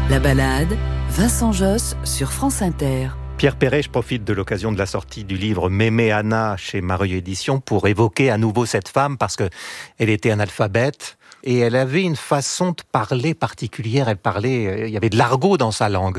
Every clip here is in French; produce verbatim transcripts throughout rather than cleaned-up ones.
La balade, Vincent Josse sur France Inter. Pierre Perret, je profite de l'occasion de la sortie du livre Mémé Anna chez Mareuil Éditions pour évoquer à nouveau cette femme parce que elle était analphabète et elle avait une façon de parler particulière. Elle parlait, il y avait de l'argot dans sa langue.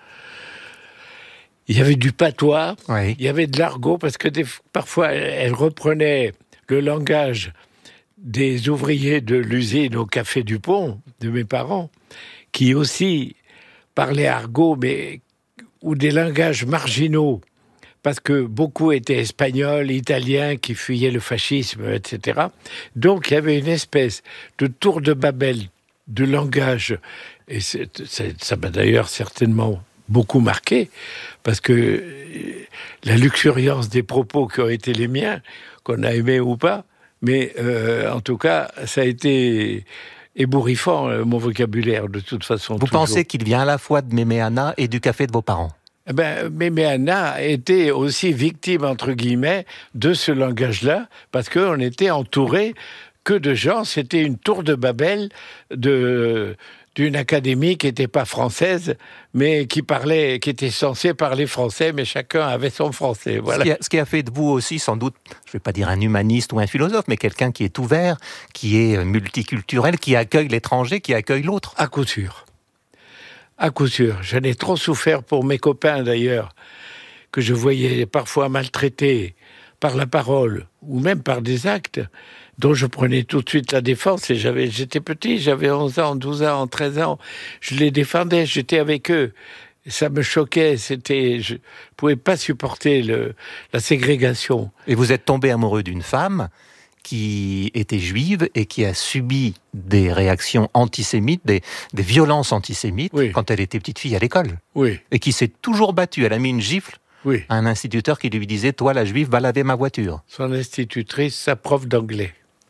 Il y avait du patois, Oui. il y avait de l'argot parce que des, parfois elle reprenait le langage des ouvriers de l'usine au Café du Pont, de mes parents, qui aussi parlaient argot, mais ou des langages marginaux, parce que beaucoup étaient espagnols, italiens, qui fuyaient le fascisme, et cetera. Donc il y avait une espèce de tour de Babel de langage, et c'est, c'est, ça m'a d'ailleurs certainement beaucoup marqué, parce que la luxuriance des propos qui ont été les miens, qu'on a aimé ou pas, mais euh, en tout cas, ça a été ébouriffant, euh, mon vocabulaire, de toute façon. Vous toujours. pensez qu'il vient à la fois de Mémé Anna et du café de vos parents? Eh ben, Mémé Anna était aussi victime, entre guillemets, de ce langage-là, parce qu'on était entouré que de gens, c'était une tour de Babel de... d'une académie qui n'était pas française, mais qui parlait, qui était censée parler français, mais chacun avait son français. Voilà. Ce qui a, ce qui a fait de vous aussi, sans doute, je ne vais pas dire un humaniste ou un philosophe, mais quelqu'un qui est ouvert, qui est multiculturel, qui accueille l'étranger, qui accueille l'autre. À coup sûr. À coup sûr. J'en ai trop souffert pour mes copains, d'ailleurs, que je voyais parfois maltraités par la parole, ou même par des actes, dont je prenais tout de suite la défense, et j'avais, j'étais petit, j'avais onze ans, douze ans, treize ans, je les défendais, j'étais avec eux, ça me choquait, c'était, je pouvais pas supporter le, la ségrégation. Et vous êtes tombé amoureux d'une femme qui était juive et qui a subi des réactions antisémites, des, des violences antisémites, oui. quand elle était petite fille à l'école. Oui. Et qui s'est toujours battue, elle a mis une gifle oui. à un instituteur qui lui disait « Toi, la juive, va laver ma voiture ». Son institutrice, sa prof d'anglais,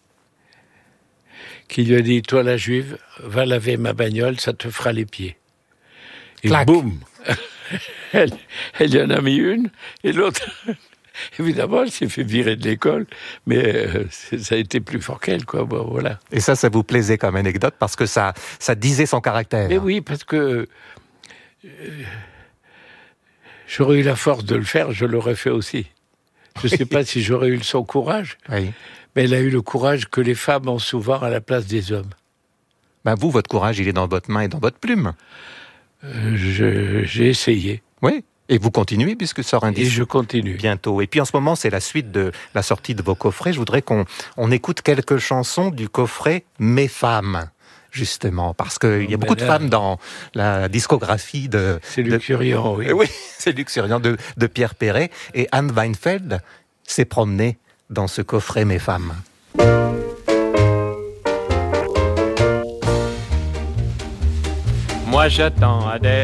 qui lui a dit « Toi, la juive, va laver ma bagnole, ça te fera les pieds. » Et Clac. boum elle, elle y en a mis une, et l'autre, évidemment, elle s'est fait virer de l'école, mais euh, ça a été plus fort qu'elle, quoi. Bon, voilà. Et ça, ça vous plaisait comme anecdote, parce que ça, ça disait son caractère. Mais oui, parce que euh, j'aurais eu la force de le faire, je l'aurais fait aussi. Je ne sais pas si j'aurais eu son courage, oui. mais elle a eu le courage que les femmes ont souvent à la place des hommes. Ben vous, votre courage, il est dans votre main et dans votre plume. Euh, je, j'ai essayé. Oui, et vous continuez puisque sort un disque. Et je continue. Bientôt. Et puis en ce moment, c'est la suite de la sortie de vos coffrets. Je voudrais qu'on on écoute quelques chansons du coffret Mes femmes, justement, parce qu'il y a Oh, beaucoup ben de là, femmes dans la discographie de... C'est de- luxuriant, oui. Oui, c'est luxuriant de, de Pierre Perret. Et Anne Weinfeld s'est promenée dans ce coffret Mes femmes. Moi j'attends Adèle